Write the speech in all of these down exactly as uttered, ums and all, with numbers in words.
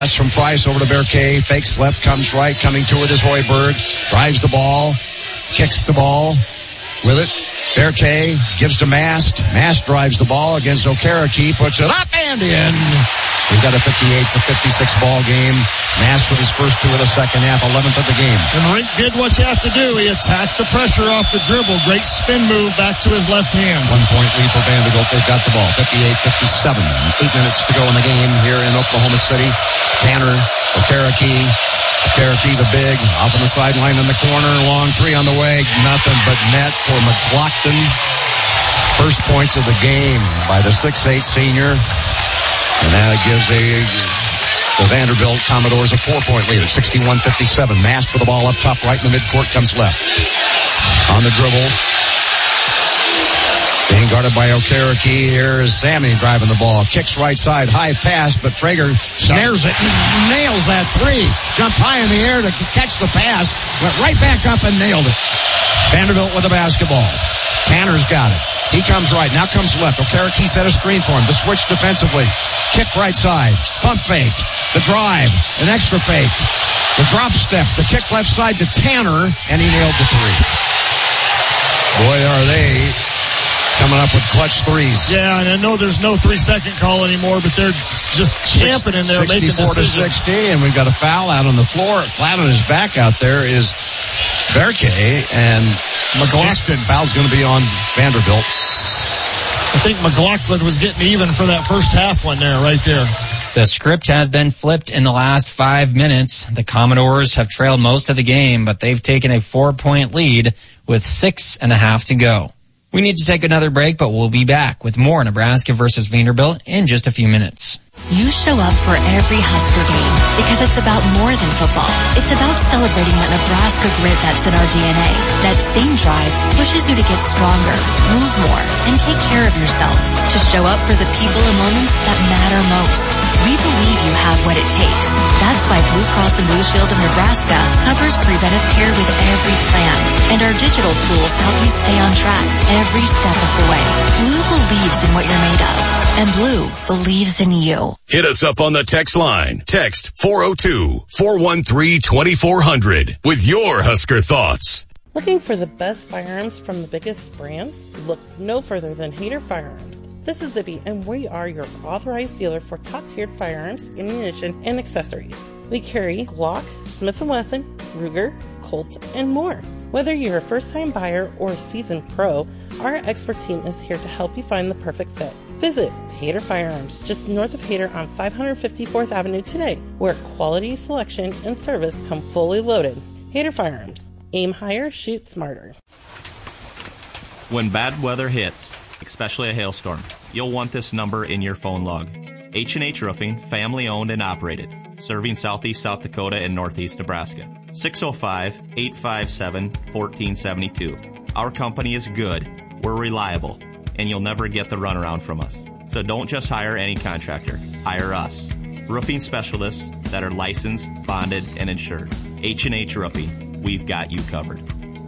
That's from Price over to Berkay. Fakes left, comes right. Coming to it is Hoiberg. Drives the ball. Kicks the ball. With it, Berkay gives to Mast. Mast drives the ball against Okereke. Puts it up and in. We've got a fifty-eight to fifty-six ball game. Mast with his first two of the second half, eleventh of the game. And Rink did what you have to do. He attacked the pressure off the dribble. Great spin move back to his left hand. One point lead for Vanderbilt. They've got the ball. fifty-eight fifty-seven. Eight minutes to go in the game here in Oklahoma City. Tanner, Okereke. Okereke the big. Off on the sideline in the corner. Long three on the way. Nothing but net for McLaughlin. First points of the game by the six eight senior. And that gives a, the Vanderbilt Commodores a four-point lead, sixty-one fifty-seven. Mast for the ball up top right in the midcourt, comes left. On the dribble. Being guarded by Okereke. Here is Sammy driving the ball. Kicks right side, high pass, but Traeger snares it and nails that three. Jumped high in the air to catch the pass. Went right back up and nailed it. Vanderbilt with the basketball. Tanner's got it. He comes right. Now comes left. Okereke set a screen for him. The switch defensively. Kick right side. Pump fake. The drive. An extra fake. The drop step. The kick left side to Tanner. And he nailed the three. Boy, are they coming up with clutch threes. Yeah, and I know there's no three-second call anymore, but they're just camping in there making decisions. sixty-four to sixty, and we've got a foul out on the floor. Flat on his back out there is Berkay, and McLaughlin. Foul's going to be on Vanderbilt. I think McLaughlin was getting even for that first half one there, right there. The script has been flipped in the last five minutes. The Commodores have trailed most of the game, but they've taken a four-point lead with six and a half to go. We need to take another break, but we'll be back with more Nebraska versus Vanderbilt in just a few minutes. You show up for every Husker game because it's about more than football. It's about celebrating that Nebraska grit that's in our D N A. That same drive pushes you to get stronger, move more, and take care of yourself. To show up for the people and moments that matter most. We believe you have what it takes. That's why Blue Cross and Blue Shield of Nebraska covers preventive care with every plan. And our digital tools help you stay on track every step of the way. Blue believes in what you're made of. And Blue believes in you. Hit us up on the text line. Text four oh two, four one three, two four zero zero with your Husker thoughts. Looking for the best firearms from the biggest brands? Look no further than Hayter Firearms. This is Zippy, and we are your authorized dealer for top-tiered firearms, ammunition, and accessories. We carry Glock, Smith and Wesson, Ruger, Colt, and more. Whether you're a first-time buyer or a seasoned pro, our expert team is here to help you find the perfect fit. Visit Hayter Firearms, just north of Hayter on five fifty-fourth Avenue today, where quality, selection, and service come fully loaded. Hayter Firearms. Aim higher, shoot smarter. When bad weather hits, especially a hailstorm, you'll want this number in your phone log. H and H Roofing, family owned and operated, serving southeast South Dakota and northeast Nebraska. six oh five, eight five seven, one four seven two. Our company is good, we're reliable, and you'll never get the runaround from us. So don't just hire any contractor, hire us. Roofing specialists that are licensed, bonded, and insured. H and H Roofing, we've got you covered.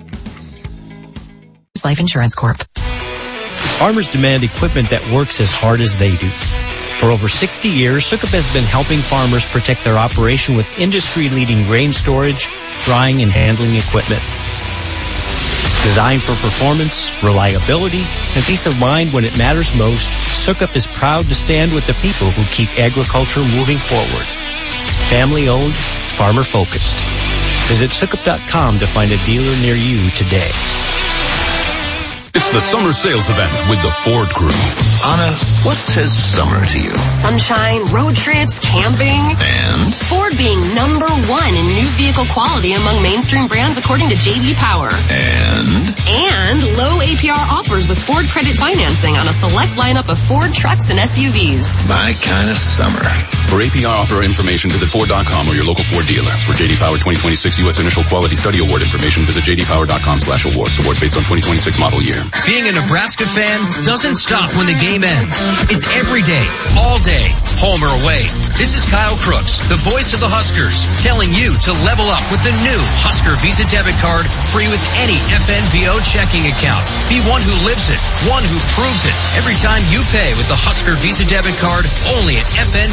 Life Insurance Corp. Farmers demand equipment that works as hard as they do. For over sixty years, Sukup has been helping farmers protect their operation with industry-leading grain storage, drying, and handling equipment. Designed for performance, reliability, and peace of mind when it matters most, Sukup is proud to stand with the people who keep agriculture moving forward. Family-owned, farmer-focused. Visit Sukup dot com to find a dealer near you today. It's the summer sales event with the Ford crew. Anna, what says summer to you? Sunshine, road trips, camping. And? Ford being number one in new vehicle quality among mainstream brands according to J D Power. And? And low A P R offers with Ford credit financing on a select lineup of Ford trucks and S U Vs. My kind of summer. For A P R offer information, visit Ford dot com or your local Ford dealer. For J D Power twenty twenty-six U S Initial Quality Study Award information, visit J D Power dot com slash awards. Awards based on twenty twenty-six model year. Being a Nebraska fan doesn't stop when the game ends. It's every day, all day, home or away. This is Kyle Crooks, the voice of the Huskers, telling you to level up with the new Husker Visa debit card, free with any F N V O checking account. Be one who lives it, one who proves it. Every time you pay with the Husker Visa debit card, only at F N V O,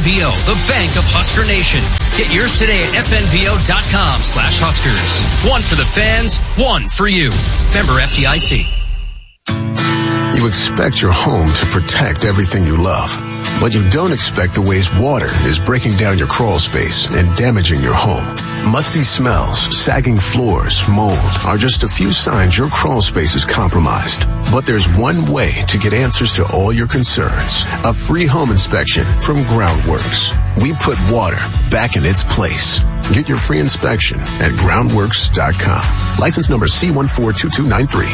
the bank of Husker Nation. Get yours today at fnvo.com slash Huskers. One for the fans, one for you. Member F D I C. You expect your home to protect everything you love, but you don't expect the ways water is breaking down your crawl space and damaging your home. Musty smells, sagging floors, mold are just a few signs your crawl space is compromised. But there's one way to get answers to all your concerns. A free home inspection from Groundworks. We put water back in its place. Get your free inspection at groundworks dot com. License number C one four two two nine three.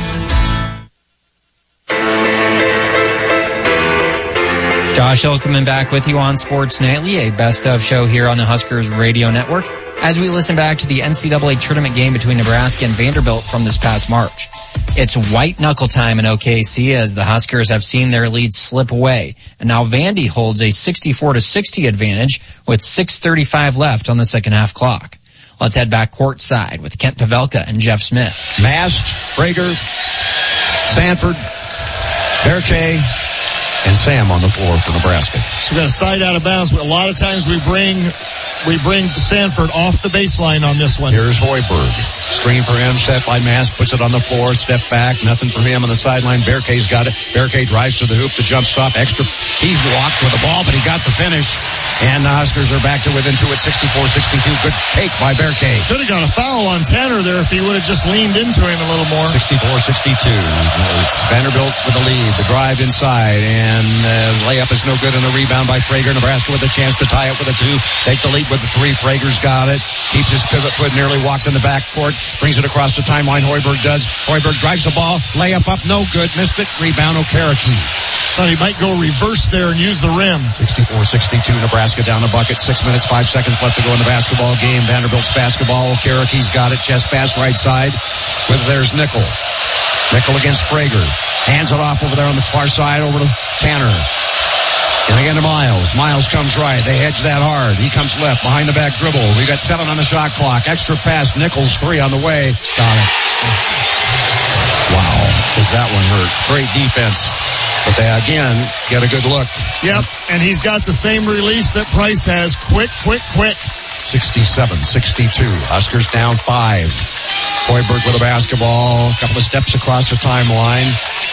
Josh Ilkeman back with you on Sports Nightly, a best-of show here on the Huskers Radio Network, as we listen back to the N C double A tournament game between Nebraska and Vanderbilt from this past March. It's white-knuckle time in O K C as the Huskers have seen their lead slip away, and now Vandy holds a sixty-four to sixty advantage with six thirty-five left on the second-half clock. Let's head back courtside with Kent Pavelka and Jeff Smith. Mast, Prager, Sanford, Berkay, and Sam on the floor for Nebraska. So we got a side out of bounds. A lot of times we bring we bring Sanford off the baseline on this one. Here's Hoiberg. Screen for him, set by Mast, puts it on the floor, step back, nothing for him on the sideline. Berkay's got it. Berkay drives to the hoop, the jump stop, extra. He walked with the ball, but he got the finish. And the Huskers are back to within two at sixty-four sixty-two. Good take by Berkay. Could have got a foul on Tanner there if he would have just leaned into him a little more. sixty-four sixty-two. It's Vanderbilt with the lead. The drive inside, and uh, layup is no good, and the rebound by Prager. Nebraska with a chance to tie it with a two. Take the lead with the three. Prager's got it. Keeps his pivot foot, nearly walked in the backcourt. Brings it across the timeline. Hoiberg does. Hoiberg drives the ball. Layup up, no good. Missed it. Rebound, Okereke. Thought he might go reverse there and use the rim. sixty-four sixty-two. Nebraska down the bucket. Six minutes, five seconds left to go in the basketball game. Vanderbilt's basketball. Okereke's got it. Chest pass right side. With there's Nickel. Nickel against Prager. Hands it off over there on the far side over to Tanner. And again to Miles. Miles comes right. They hedge that hard. He comes left. Behind the back dribble. We got seven on the shot clock. Extra pass. Nichols three on the way. Got it. Wow. Does that one hurt? Great defense. But they, again, get a good look. Yep. And he's got the same release that Price has. Quick, quick, quick. sixty-seven sixty-two. Huskers down five. Hoiberg with a basketball. A couple of steps across the timeline.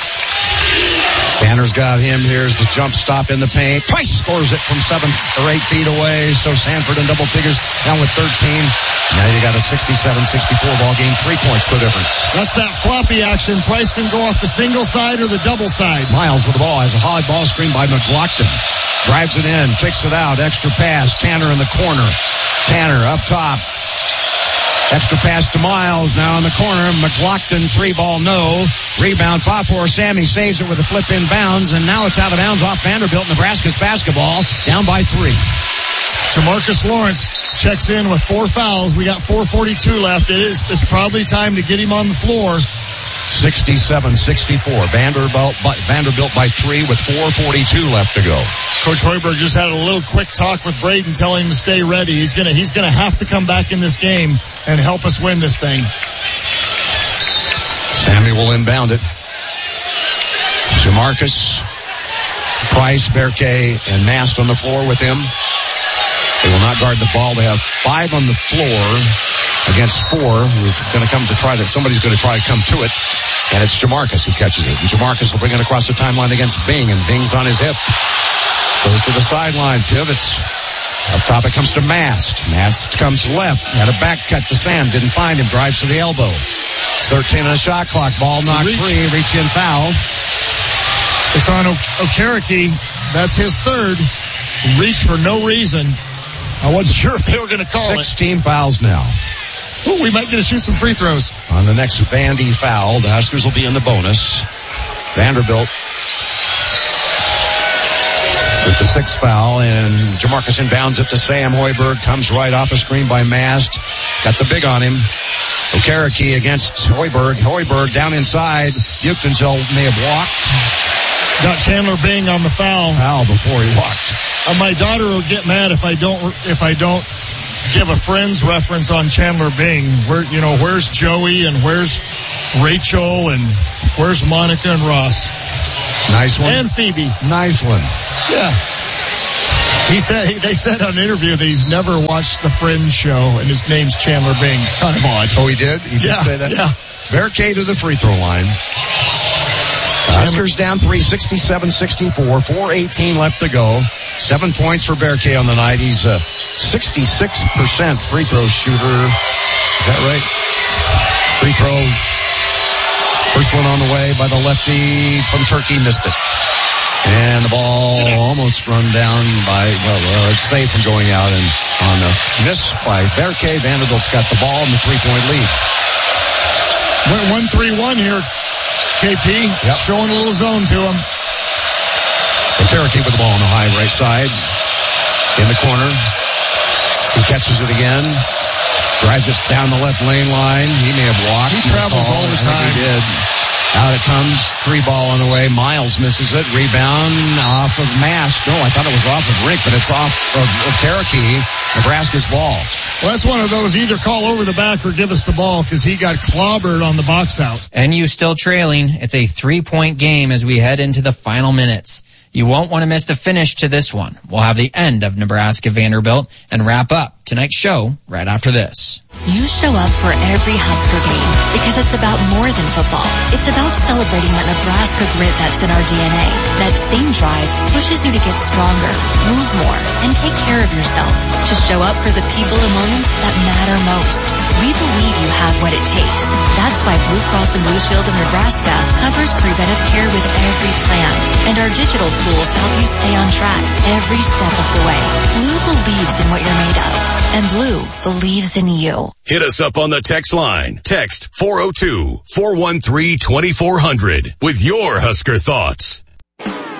Tanner's got him. Here's the jump stop in the paint. Price scores it from seven or eight feet away. So Sanford in double figures down with thirteen. Now you got a sixty-seven sixty-four ball game. Three points the difference. That's that floppy action. Price can go off the single side or the double side. Miles with the ball. Has a high ball screen by McLaughlin. Drives it in. Kicks it out. Extra pass. Tanner in the corner. Tanner up top. Extra pass to Miles. Now in the corner. McLaughlin, three ball, no. Rebound, five four. Sammy saves it with a flip in bounds, and now it's out of bounds off Vanderbilt. Nebraska's basketball down by three. Jamarcus Lawrence checks in with four fouls. We got four forty-two left. It is it's probably time to get him on the floor. sixty-seven sixty-four. Vanderbilt by, Vanderbilt by three with four forty-two left to go. Coach Hoiberg just had a little quick talk with Braden telling him to stay ready. He's gonna, he's gonna have to come back in this game and help us win this thing. Sammy will inbound it. Jamarcus, Price, Berkay, and Mast on the floor with him. They will not guard the ball. They have five on the floor against four. Who's going to come to try to, somebody's going to try to come to it. And it's Jamarcus who catches it. And Jamarcus will bring it across the timeline against Bing. And Bing's on his hip. Goes to the sideline, pivots. Up top it comes to Mast. Mast comes left. Had a back cut to Sam. Didn't find him. Drives to the elbow. thirteen on the shot clock. Ball knocked reach. free. Reach in foul. It's on o- Okereke. That's his third. Reach for no reason. I wasn't sure if they were going to call it. sixteen fouls now. Ooh, we might get to shoot some free throws. On the next Vandy foul, the Huskers will be in the bonus. Vanderbilt with the sixth foul, and Jamarcus inbounds it to Sam. Hoiberg comes right off a screen by Mast. Got the big on him. Okereke against Hoiberg. Hoiberg down inside. Buchtenzel may have walked. Got Chandler Bing on the foul. Foul before he walked. Uh, my daughter will get mad if I don't if I don't give a Friends reference on Chandler Bing. Where you know where's Joey and where's Rachel and where's Monica and Ross. Nice one. And Phoebe. Nice one. Yeah. He said, they said on an interview that he's never watched the Friends show, and his name's Chandler Bing. Kind of odd. Oh, he did? He did yeah, say that? Yeah. Barricade to the free throw line. Huskers down three, sixty-seven sixty-four. four eighteen left to go. Seven points for Barricade on the night. He's a sixty-six percent free throw shooter. Is that right? Free throw. First one on the way by the lefty from Turkey. Missed it. And the ball almost run down by, well, uh, it's safe from going out, and on a miss by Barricade, Vanderbilt's got the ball and the three-point lead. Went one three one here, K P. Yep. Showing a little zone to him. Cherokee with the ball on the high right side. In the corner. He catches it again. Drives it down the left lane line. He may have walked. He travels all the time. He did. Out it comes. Three ball on the way. Miles misses it. Rebound off of Mask. No, I thought it was off of Rink, but it's off of, of Cherokee. Nebraska's ball. Well, that's one of those either call over the back or give us the ball, because he got clobbered on the box out. N U still trailing. It's a three-point game as we head into the final minutes. You won't want to miss the finish to this one. We'll have the end of Nebraska Vanderbilt and wrap up tonight's show right after this. You show up for every Husker game because it's about more than football. It's about celebrating that Nebraska grit that's in our D N A. That same drive pushes you to get stronger, move more, and take care of yourself. To show up for the people and moments that matter most. We believe you have what it takes. That's why Blue Cross and Blue Shield of Nebraska covers preventive care with every plan. And our digital tools help you stay on track every step of the way. Blue believes in what you're made of. And Blue believes in you. Hit us up on the text line. Text four oh two, four one three, two four zero zero with your Husker thoughts.